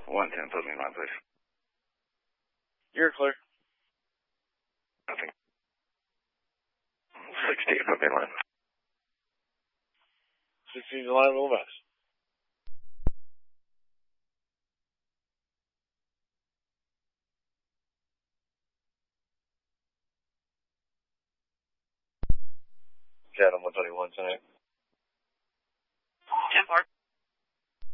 110, put me in line, please. You're clear. Nothing. 16, put me in line. 16 in line, Will West. Chatham 121 tonight. 10-4.